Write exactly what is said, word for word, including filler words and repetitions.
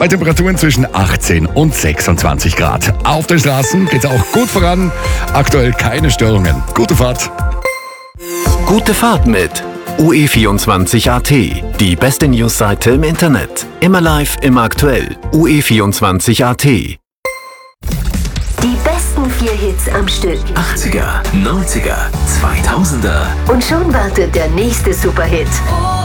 bei Temperaturen zwischen achtzehn und sechsundzwanzig Grad. Auf den Straßen geht's auch gut voran. Aktuell keine Störungen. Gute Fahrt. Gute Fahrt mit U E vierundzwanzig Punkt A T, die beste Newsseite im Internet. Immer live, immer aktuell. U E vierundzwanzig Punkt A T. Die besten vier Hits am Stück. achtziger, neunziger, zweitausender. Und schon wartet der nächste Superhit.